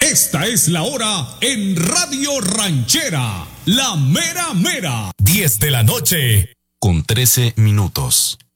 Esta es la hora en Radio Ranchera, la mera mera. 10 de la noche, con 13 minutos.